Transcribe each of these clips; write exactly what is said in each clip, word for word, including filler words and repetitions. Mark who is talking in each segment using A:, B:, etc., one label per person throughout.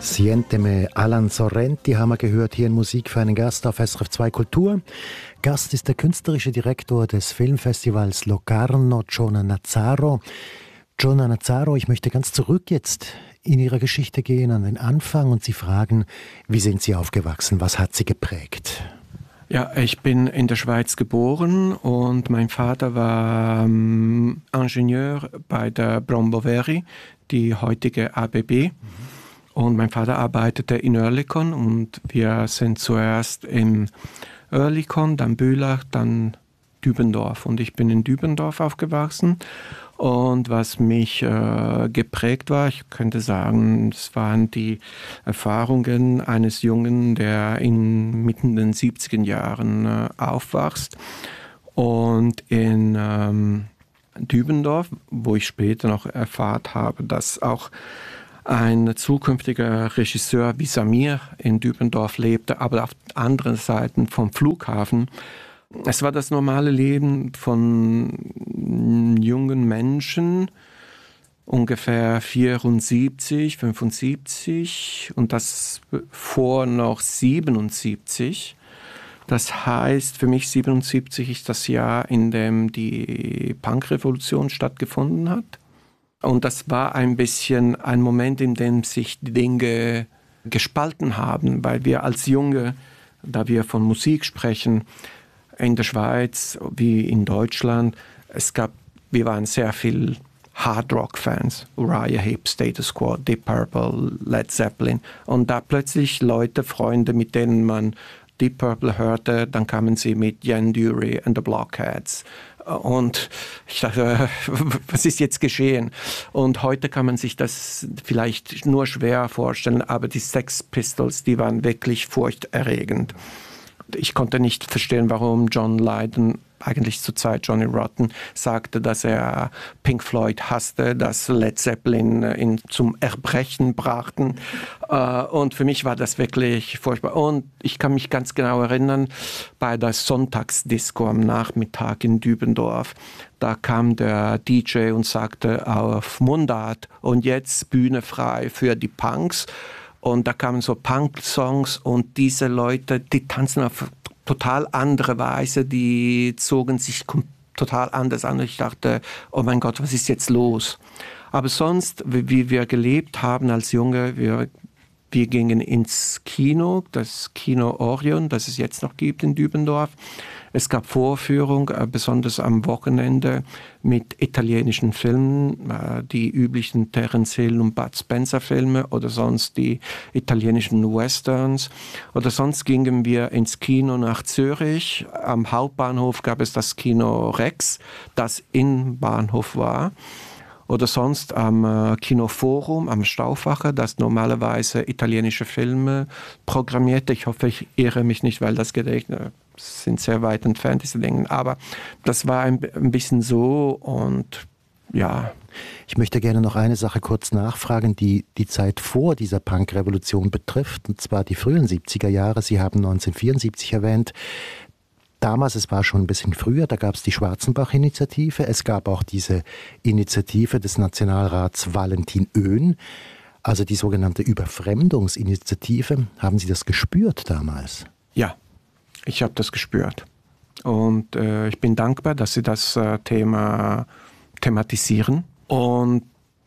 A: Sienteme Alan Sorrenti haben wir gehört hier in Musik für einen Gast auf S R F zwei Kultur. Gast ist der künstlerische Direktor des Filmfestivals Locarno, Giona Nazzaro. Giona Nazzaro, ich möchte ganz zurück jetzt in Ihrer Geschichte gehen, an den Anfang und Sie fragen, wie sind Sie aufgewachsen, was hat Sie geprägt?
B: Ja, ich bin in der Schweiz geboren und mein Vater war ähm, Ingenieur bei der Bromboveri, die heutige A B B. Mhm. Und mein Vater arbeitete in Oerlikon und wir sind zuerst in Oerlikon, dann Bülach, dann Dübendorf. Und ich bin in Dübendorf aufgewachsen. Und was mich äh, geprägt war, ich könnte sagen, es waren die Erfahrungen eines Jungen, der in mitten in den siebziger Jahren äh, aufwachst. Und in ähm, Dübendorf, wo ich später noch erfahren habe, dass auch ein zukünftiger Regisseur wie Samir in Dübendorf lebte, aber auf anderen Seiten vom Flughafen. Es war das normale Leben von jungen Menschen, ungefähr vierundsiebzig, fünfundsiebzig und das vor noch siebenundsiebzig. Das heißt, für mich siebenundsiebzig ist das Jahr, in dem die Punkrevolution stattgefunden hat. Und das war ein bisschen ein Moment, in dem sich die Dinge gespalten haben, weil wir als Junge, da wir von Musik sprechen, in der Schweiz wie in Deutschland, es gab, wir waren sehr viel Hard-Rock-Fans, Uriah Heep, Status Quo, Deep Purple, Led Zeppelin. Und da plötzlich Leute, Freunde, mit denen man Deep Purple hörte, dann kamen sie mit Jan Dury and the Blockheads. Und ich dachte, was ist jetzt geschehen? Und heute kann man sich das vielleicht nur schwer vorstellen, aber die Sex Pistols, die waren wirklich furchterregend. Ich konnte nicht verstehen, warum John Lydon, eigentlich zur Zeit Johnny Rotten, sagte, dass er Pink Floyd hasste, dass Led Zeppelin ihn zum Erbrechen brachten. Und für mich war das wirklich furchtbar. Und ich kann mich ganz genau erinnern, bei der Sonntagsdisco am Nachmittag in Dübendorf, da kam der D J und sagte auf Mundart, und jetzt Bühne frei für die Punks. Und da kamen so Punk-Songs und diese Leute, die tanzen auf total andere Weise, die zogen sich total anders an. Ich dachte, oh mein Gott, was ist jetzt los? Aber sonst, wie wir gelebt haben als Junge, wir, wir gingen ins Kino, das Kino Orion, das es jetzt noch gibt in Dübendorf. Es gab Vorführung, besonders am Wochenende, mit italienischen Filmen, die üblichen Terence Hill und Bud Spencer Filme oder sonst die italienischen Westerns. Oder sonst gingen wir ins Kino nach Zürich. Am Hauptbahnhof gab es das Kino Rex, das im Bahnhof war. Oder sonst am äh, Kinoforum, am Stauffacher, das normalerweise italienische Filme programmierte. Ich hoffe, ich irre mich nicht, weil das Gedächtnis sind sehr weit entfernt, diese Dinge. Aber das war ein, ein bisschen so und ja.
A: Ich möchte gerne noch eine Sache kurz nachfragen, die die Zeit vor dieser Punk-Revolution betrifft, und zwar die frühen siebziger Jahre. Sie haben neunzehnhundertvierundsiebzig erwähnt. Damals, es war schon ein bisschen früher, da gab es die Schwarzenbach-Initiative. Es gab auch diese Initiative des Nationalrats Valentin Oehn, also die sogenannte Überfremdungsinitiative. Haben Sie das gespürt damals?
B: Ja, ich habe das gespürt. Und äh, ich bin dankbar, dass Sie das äh, Thema thematisieren. Und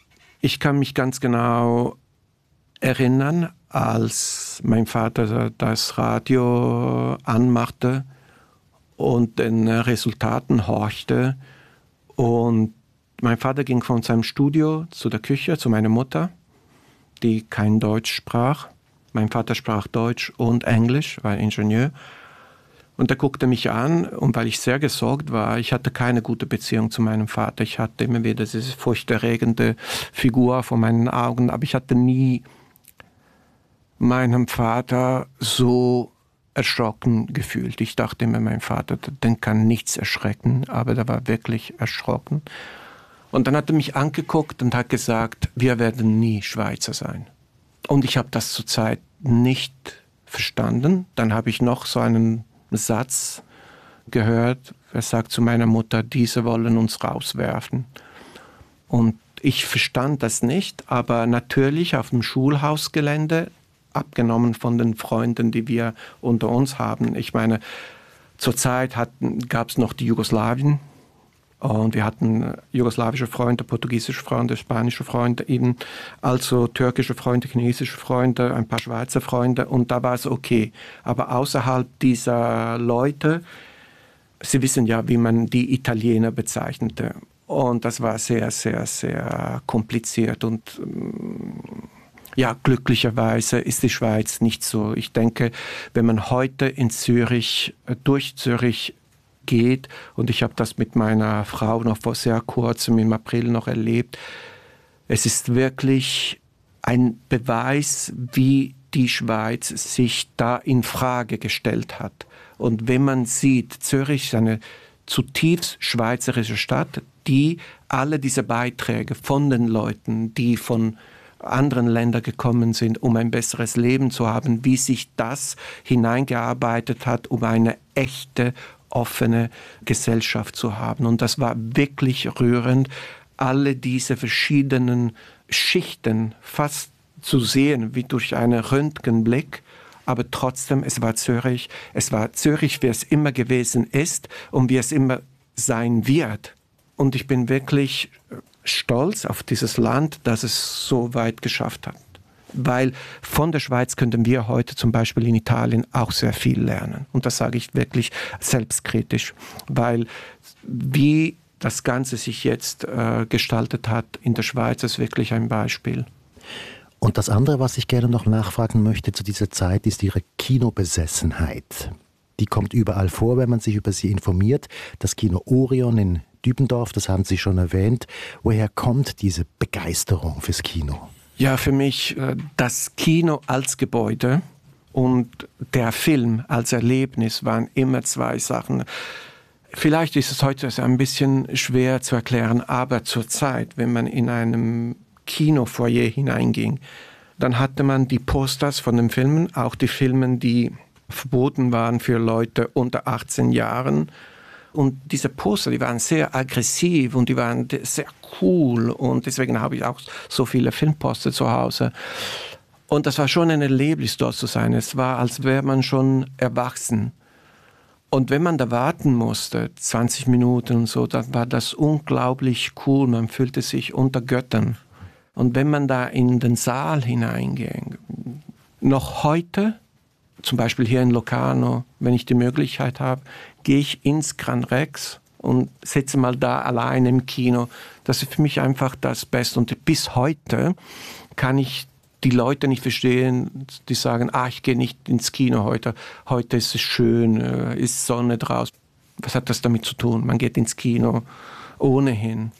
B: ich kann mich ganz genau erinnern, als mein Vater das Radio anmachte und den Resultaten horchte. Und mein Vater ging von seinem Studio zu der Küche, zu meiner Mutter, die kein Deutsch sprach. Mein Vater sprach Deutsch und Englisch, war Ingenieur. Und er guckte mich an, und weil ich sehr gesorgt war, ich hatte keine gute Beziehung zu meinem Vater. Ich hatte immer wieder diese furchterregende Figur vor meinen Augen, aber ich hatte nie meinem Vater so erschrocken gefühlt. Ich dachte immer, mein Vater, den kann nichts erschrecken, aber der war wirklich erschrocken. Und dann hat er mich angeguckt und hat gesagt, wir werden nie Schweizer sein. Und ich habe das zurzeit nicht verstanden. Dann habe ich noch so einen Satz gehört, er sagt zu meiner Mutter, diese wollen uns rauswerfen. Und Ich verstand das nicht, aber natürlich auf dem Schulhausgelände, abgenommen von den Freunden, die wir unter uns haben. Ich meine, zurzeit gab es noch die Jugoslawien und wir hatten jugoslawische Freunde, portugiesische Freunde, spanische Freunde, eben also türkische Freunde, chinesische Freunde, ein paar Schweizer Freunde und da war es okay. Aber außerhalb dieser Leute, Sie wissen ja, wie man die Italiener bezeichnete und das war sehr, sehr, sehr kompliziert und ja, glücklicherweise ist die Schweiz nicht so. Ich denke, wenn man heute in Zürich, durch Zürich geht, und ich habe das mit meiner Frau noch vor sehr kurzem im April noch erlebt, es ist wirklich ein Beweis, wie die Schweiz sich da in Frage gestellt hat. Und wenn man sieht, Zürich ist eine zutiefst schweizerische Stadt, die alle diese Beiträge von den Leuten, die von anderen Ländern gekommen sind, um ein besseres Leben zu haben, wie sich das hineingearbeitet hat, um eine echte, offene Gesellschaft zu haben. Und das war wirklich rührend, alle diese verschiedenen Schichten fast zu sehen, wie durch einen Röntgenblick. Aber trotzdem, es war Zürich. Es war Zürich, wie es immer gewesen ist und wie es immer sein wird. Und ich bin wirklich stolz auf dieses Land, dass es so weit geschafft hat. Weil von der Schweiz könnten wir heute zum Beispiel in Italien auch sehr viel lernen. Und das sage ich wirklich selbstkritisch. Weil wie das Ganze sich jetzt äh, gestaltet hat in der Schweiz, ist wirklich ein Beispiel.
A: Und das andere, was ich gerne noch nachfragen möchte zu dieser Zeit, ist Ihre Kinobesessenheit. Die kommt überall vor, wenn man sich über sie informiert. Das Kino Orion in Dübendorf, das haben Sie schon erwähnt. Woher kommt diese Begeisterung fürs Kino?
B: Ja, für mich das Kino als Gebäude und der Film als Erlebnis waren immer zwei Sachen. Vielleicht ist es heute ein bisschen schwer zu erklären, aber zur Zeit, wenn man in einem Kinofoyer hineinging, dann hatte man die Posters von den Filmen, auch die Filme, die verboten waren für Leute unter achtzehn Jahren. Und diese Poster, die waren sehr aggressiv und die waren sehr cool und deswegen habe ich auch so viele Filmposter zu Hause. Und das war schon ein Erlebnis, dort zu sein. Es war, als wäre man schon erwachsen. Und wenn man da warten musste, zwanzig Minuten und so, dann war das unglaublich cool. Man fühlte sich unter Göttern. Und wenn man da in den Saal hineinging, noch heute, zum Beispiel hier in Locarno, wenn ich die Möglichkeit habe, gehe ich ins Gran Rex und sitze mal da allein im Kino. Das ist für mich einfach das Beste. Und bis heute kann ich die Leute nicht verstehen, die sagen, ah, ich gehe nicht ins Kino heute. Heute ist es schön, ist Sonne draußen. Was hat das damit zu tun? Man geht ins Kino ohnehin.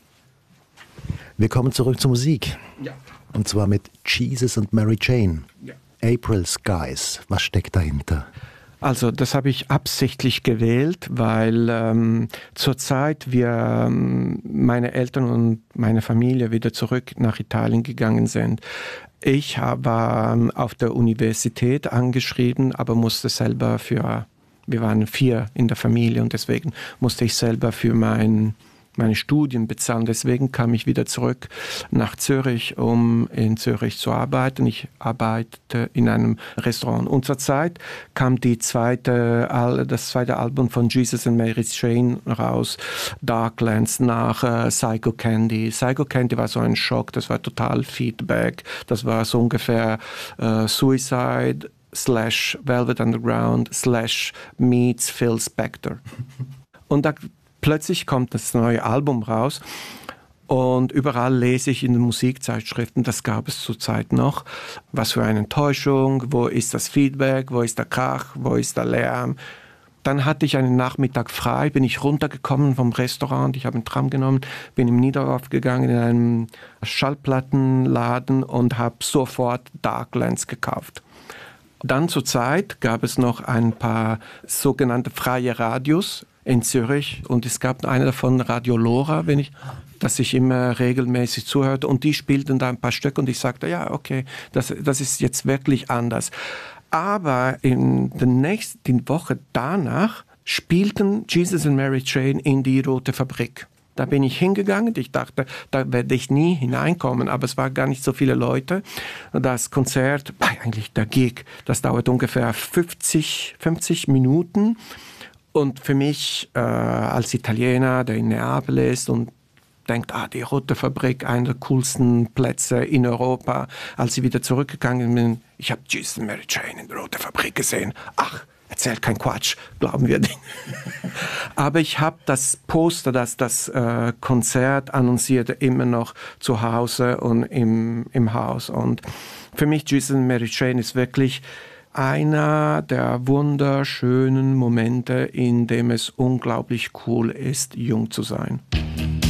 A: Wir kommen zurück zur Musik.
B: Ja.
A: Und zwar mit Jesus und Mary Chain.
B: Ja.
A: April Skies. Was steckt dahinter?
B: Also das habe ich absichtlich gewählt, weil ähm, zurzeit wir, ähm, meine Eltern und meine Familie wieder zurück nach Italien gegangen sind. Ich war ähm, auf der Universität angeschrieben, aber musste selber für, wir waren vier in der Familie und deswegen musste ich selber für mein meine Studien bezahlen. Deswegen kam ich wieder zurück nach Zürich, um in Zürich zu arbeiten. Ich arbeitete in einem Restaurant. Und zur Zeit kam die zweite, das zweite Album von Jesus and Mary Chain raus, Darklands, nach äh, Psycho Candy. Psycho Candy war so ein Schock, das war total Feedback. Das war so ungefähr äh, Suicide slash Velvet Underground slash meets Phil Spector. Und da plötzlich kommt das neue Album raus und überall lese ich in den Musikzeitschriften, das gab es zurzeit noch, was für eine Enttäuschung, wo ist das Feedback, wo ist der Krach, wo ist der Lärm. Dann hatte ich einen Nachmittag frei, bin ich runtergekommen vom Restaurant, ich habe einen Tram genommen, bin im Niederdorf gegangen in einen Schallplattenladen und habe sofort Darklands gekauft. Dann zur Zeit gab es noch ein paar sogenannte freie Radios in Zürich und es gab eine davon, Radio Lora, wenn ich, dass ich immer regelmäßig zuhörte und die spielten da ein paar Stücke und ich sagte, ja, okay, das, das ist jetzt wirklich anders. Aber in der nächsten Woche danach spielten Jesus and Mary Chain in die Rote Fabrik. Da bin ich hingegangen. Ich dachte, da werde ich nie hineinkommen, aber es waren gar nicht so viele Leute. Das Konzert, eigentlich der Gig, das dauert ungefähr fünfzig, fünfzig Minuten. Und für mich äh, als Italiener, der in Neapel ist und denkt, ah, die Rote Fabrik, einer der coolsten Plätze in Europa. Als ich wieder zurückgegangen bin, ich habe Jesus and Mary Chain in der Rote Fabrik gesehen. Ach, erzählt kein Quatsch, glauben wir nicht. Aber ich habe das Poster, das das äh, Konzert annoncierte, immer noch zu Hause und im, im Haus. Und für mich, Jesus and Mary Chain ist wirklich einer der wunderschönen Momente, in dem es unglaublich cool ist, jung zu sein.